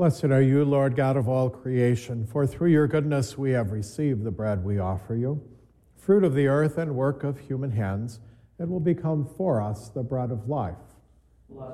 Blessed are you, Lord God of all creation, for through your goodness we have received the bread we offer you, fruit of the earth and work of human hands. It will become for us the bread of life.